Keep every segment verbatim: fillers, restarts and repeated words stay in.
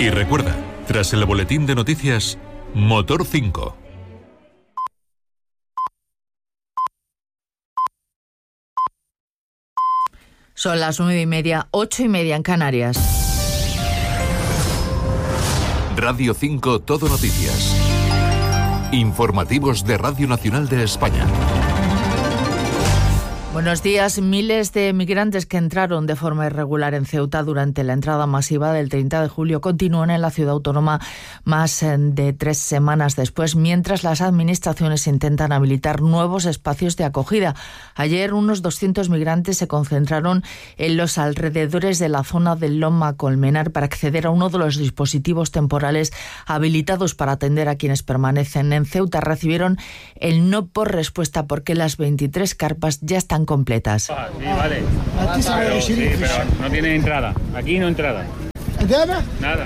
Y recuerda, tras el boletín de noticias, Motor cinco. Son las nueve y media, ocho y media en Canarias. Radio cinco Todo Noticias. Informativos de Radio Nacional de España. Buenos días. Miles de migrantes que entraron de forma irregular en Ceuta durante la entrada masiva del treinta de julio continúan en la ciudad autónoma más de tres semanas después, mientras las administraciones intentan habilitar nuevos espacios de acogida. Ayer unos doscientos migrantes se concentraron en los alrededores de la zona del Loma Colmenar para acceder a uno de los dispositivos temporales habilitados para atender a quienes permanecen en Ceuta. Recibieron el no por respuesta porque las veintitrés carpas ya están completas. Ah, sí, vale. Pero, sí, pero no tiene entrada. Aquí no entrada. Nada.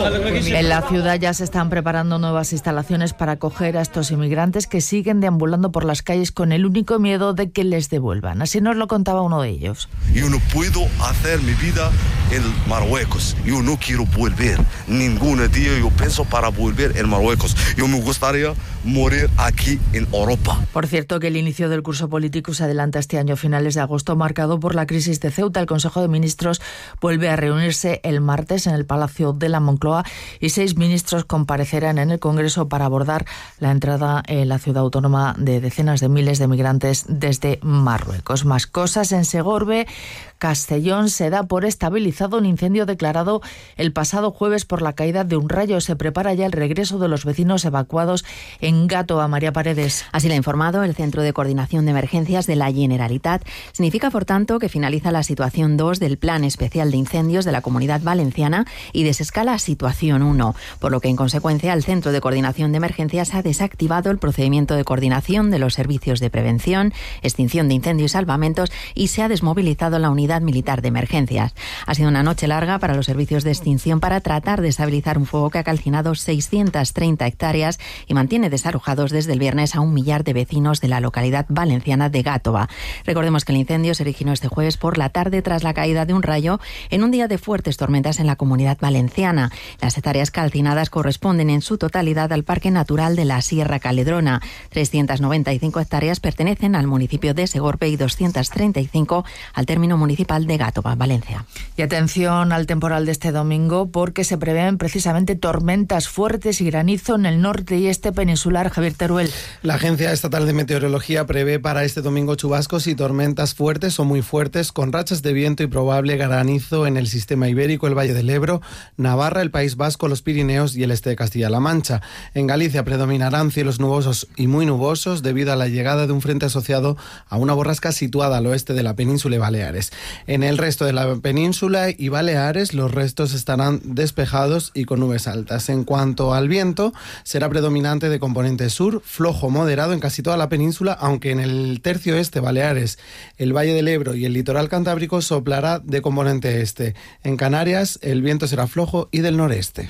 En la ciudad ya se están preparando nuevas instalaciones para acoger a estos inmigrantes que siguen deambulando por las calles con el único miedo de que les devuelvan. Así nos lo contaba uno de ellos. Yo no puedo hacer mi vida en Marruecos. Yo no quiero volver. Ningún día yo pienso para volver en Marruecos. Yo me gustaría morir aquí en Europa. Por cierto, que el inicio del curso político se adelanta este año a finales de agosto, marcado por la crisis de Ceuta. El Consejo de Ministros vuelve a reunirse el martes en el Palacio de la Moncloa y seis ministros comparecerán en el Congreso para abordar la entrada en la ciudad autónoma de decenas de miles de migrantes desde Marruecos. Más cosas. En Segorbe, Castellón, se da por estabilizado un incendio declarado el pasado jueves por la caída de un rayo. Se prepara ya el regreso de los vecinos evacuados en Gàtova. María Paredes. Así lo ha informado el Centro de Coordinación de Emergencias de la Generalitat. Significa, por tanto, que finaliza la situación dos del Plan Especial de Incendios de la Comunidad Valenciana y desescala a situación uno, por lo que en consecuencia el Centro de Coordinación de Emergencias ha desactivado el procedimiento de coordinación de los servicios de prevención, extinción de incendios y salvamentos y se ha desmovilizado la Unidad Militar de Emergencias. Ha sido una noche larga para los servicios de extinción para tratar de estabilizar un fuego que ha calcinado seiscientas treinta hectáreas y mantiene desalojados desde el viernes a un millar de vecinos de la localidad valenciana de Gàtova. Recordemos que el incendio se originó este jueves por la tarde tras la caída de un rayo en un día de fuertes tormentas en la Comunidad Valenciana. Las hectáreas calcinadas corresponden en su totalidad al Parque Natural de la Sierra Caledrona. trescientas noventa y cinco hectáreas pertenecen al municipio de Segorbe y doscientas treinta y cinco al término municipal de Gàtova, Valencia. Y atención al temporal de este domingo, porque se prevén precisamente tormentas fuertes y granizo en el norte y este peninsular. Javier Teruel. La Agencia Estatal de Meteorología prevé para este domingo chubascos y tormentas fuertes o muy fuertes con rachas de viento y probable granizo en el sistema ibérico, el Valle del Ebro, Navarra, el País Vasco, los Pirineos y el este de Castilla-La Mancha. En Galicia predominarán cielos nubosos y muy nubosos debido a la llegada de un frente asociado a una borrasca situada al oeste de la península y Baleares. En el resto de la península y Baleares los restos estarán despejados y con nubes altas. En cuanto al viento, será predominante de componente sur, flojo moderado en casi toda la península, aunque en el tercio este, Baleares, el Valle del Ebro y el litoral cantábrico soplará de componente este. En Canarias, el viento será flojo y del noreste.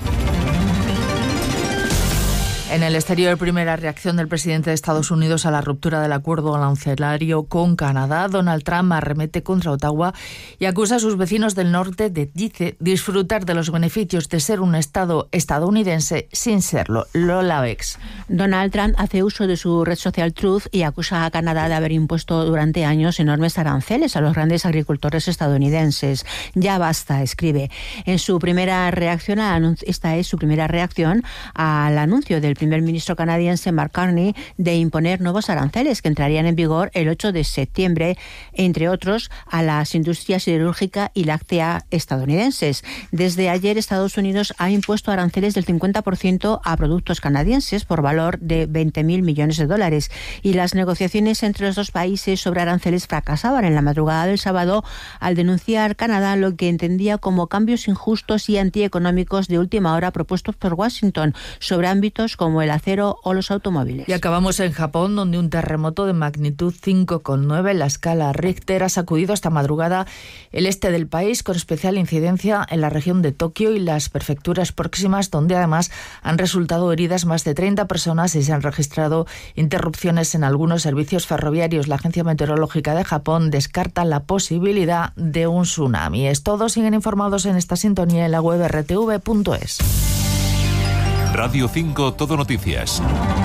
En el exterior, primera reacción del presidente de Estados Unidos a la ruptura del acuerdo arancelario con Canadá. Donald Trump arremete contra Ottawa y acusa a sus vecinos del norte de, dice, disfrutar de los beneficios de ser un estado estadounidense sin serlo. Lola Bex. Donald Trump hace uso de su red social Truth y acusa a Canadá de haber impuesto durante años enormes aranceles a los grandes agricultores estadounidenses. Ya basta, escribe. En su primera reacción, esta es su primera reacción al anuncio del primer ministro canadiense Mark Carney de imponer nuevos aranceles que entrarían en vigor el ocho de septiembre, entre otros a las industrias siderúrgica y láctea estadounidenses. Desde ayer Estados Unidos ha impuesto aranceles del cincuenta por ciento a productos canadienses por valor de veinte mil millones de dólares y las negociaciones entre los dos países sobre aranceles fracasaban en la madrugada del sábado al denunciar Canadá lo que entendía como cambios injustos y antieconómicos de última hora propuestos por Washington sobre ámbitos como como el acero o los automóviles. Y acabamos en Japón, donde un terremoto de magnitud cinco coma nueve en la escala Richter ha sacudido esta madrugada el este del país, con especial incidencia en la región de Tokio y las prefecturas próximas, donde además han resultado heridas más de treinta personas y se han registrado interrupciones en algunos servicios ferroviarios. La Agencia Meteorológica de Japón descarta la posibilidad de un tsunami. Es todo. Siguen informados en esta sintonía en la web r t v punto es. Radio cinco Todo Noticias.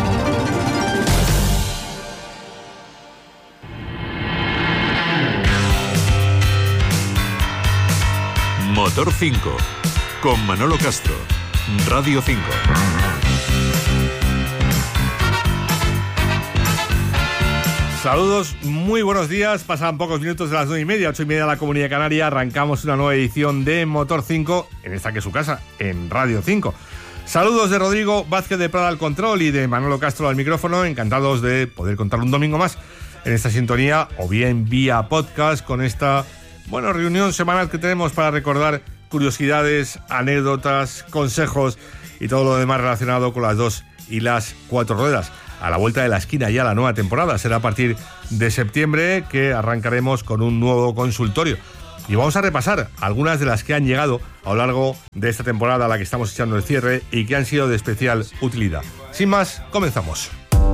Motor cinco, con Manolo Castro, Radio cinco. Saludos, muy buenos días. Pasan pocos minutos de las nueve y media, ocho y media de la Comunidad Canaria. Arrancamos una nueva edición de Motor cinco, en esta que es su casa, en Radio cinco. Saludos de Rodrigo Vázquez de Prada al control y de Manolo Castro al micrófono. Encantados de poder contar un domingo más en esta sintonía, o bien vía podcast, con esta, bueno, reunión semanal que tenemos para recordar curiosidades, anécdotas, consejos y todo lo demás relacionado con las dos y las cuatro ruedas. A la vuelta de la esquina ya la nueva temporada. Será a partir de septiembre que arrancaremos con un nuevo consultorio. Y vamos a repasar algunas de las que han llegado a lo largo de esta temporada a la que estamos echando el cierre y que han sido de especial utilidad. Sin más, comenzamos.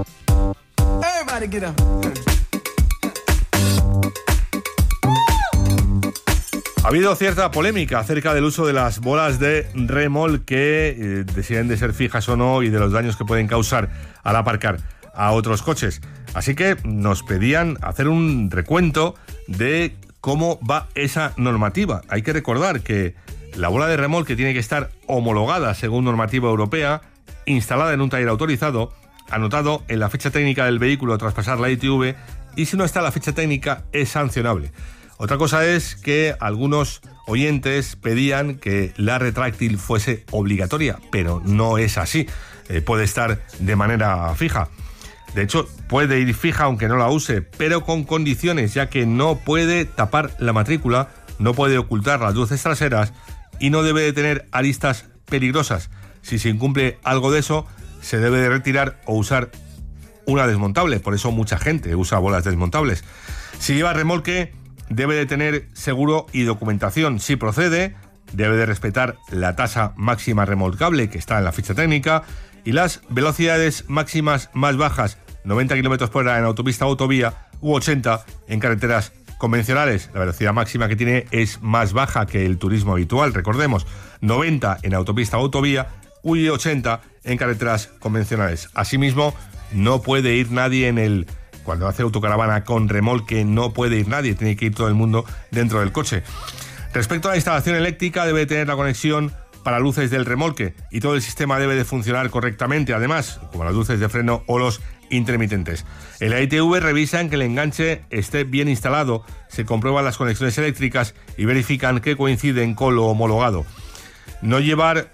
Ha habido cierta polémica acerca del uso de las bolas de remolque, eh, de si deben de ser fijas o no, y de los daños que pueden causar al aparcar a otros coches. Así que nos pedían hacer un recuento de cómo va esa normativa. Hay que recordar que la bola de remolque tiene que estar homologada según normativa europea, instalada en un taller autorizado, anotado en la ficha técnica del vehículo tras pasar la I T V, y si no está la ficha técnica es sancionable. Otra cosa es que algunos oyentes pedían que la retráctil fuese obligatoria, pero no es así. Eh, puede estar de manera fija. De hecho, puede ir fija aunque no la use, pero con condiciones, ya que no puede tapar la matrícula, no puede ocultar las luces traseras y no debe de tener aristas peligrosas. Si se incumple algo de eso, se debe de retirar o usar una desmontable. Por eso mucha gente usa bolas desmontables. Si lleva remolque, debe de tener seguro y documentación. Si procede, debe de respetar la tasa máxima remolcable que está en la ficha técnica y las velocidades máximas más bajas, noventa kilómetros por hora en autopista o autovía u ochenta en carreteras convencionales. La velocidad máxima que tiene es más baja que el turismo habitual, recordemos, noventa en autopista o autovía y ochenta en carreteras convencionales. Asimismo, no puede ir nadie en el... Cuando hace autocaravana con remolque no puede ir nadie, tiene que ir todo el mundo dentro del coche. Respecto a la instalación eléctrica, debe tener la conexión para luces del remolque y todo el sistema debe de funcionar correctamente, además, como las luces de freno o los intermitentes. En la I T V revisan que el enganche esté bien instalado, se comprueban las conexiones eléctricas y verifican que coinciden con lo homologado. No llevar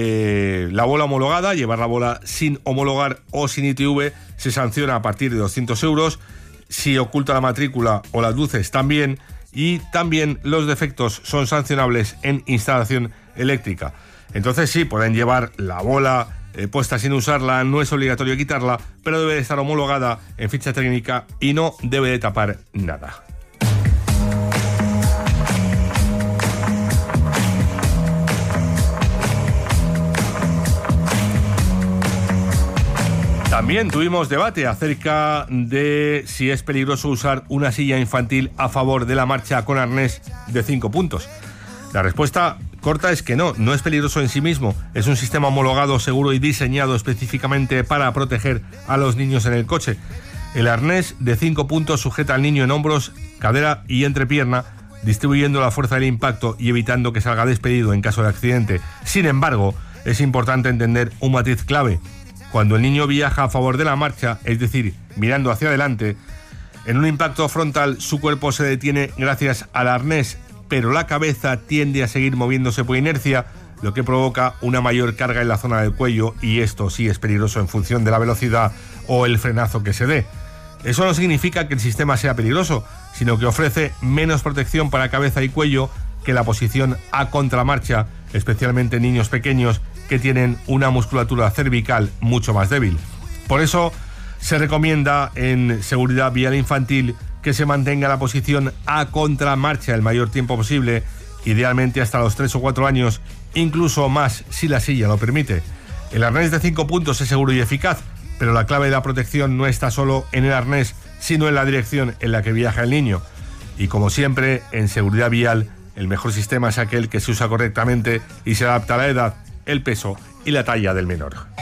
eh, la bola homologada, llevar la bola sin homologar o sin I T V se sanciona a partir de doscientos euros. Si oculta la matrícula o las luces también, y también los defectos son sancionables en instalación eléctrica. Entonces sí, pueden llevar la bola eh, puesta sin usarla, no es obligatorio quitarla, pero debe de estar homologada en ficha técnica y no debe de tapar nada. También tuvimos debate acerca de si es peligroso usar una silla infantil a favor de la marcha con arnés de cinco puntos. La respuesta corta es que no, no es peligroso en sí mismo. Es un sistema homologado, seguro y diseñado específicamente para proteger a los niños en el coche. El arnés de cinco puntos sujeta al niño en hombros, cadera y entrepierna, distribuyendo la fuerza del impacto y evitando que salga despedido en caso de accidente. Sin embargo, es importante entender un matiz clave. Cuando el niño viaja a favor de la marcha, es decir, mirando hacia adelante, en un impacto frontal su cuerpo se detiene gracias al arnés, pero la cabeza tiende a seguir moviéndose por inercia, lo que provoca una mayor carga en la zona del cuello, y esto sí es peligroso en función de la velocidad o el frenazo que se dé. Eso no significa que el sistema sea peligroso, sino que ofrece menos protección para cabeza y cuello que la posición a contramarcha, especialmente en niños pequeños que tienen una musculatura cervical mucho más débil. Por eso se recomienda en seguridad vial infantil que se mantenga la posición a contramarcha el mayor tiempo posible, idealmente hasta los tres o cuatro años, incluso más si la silla lo permite. El arnés de cinco puntos es seguro y eficaz, pero la clave de la protección no está solo en el arnés, sino en la dirección en la que viaja el niño. Y como siempre, en seguridad vial, el mejor sistema es aquel que se usa correctamente y se adapta a la edad, el peso y la talla del menor.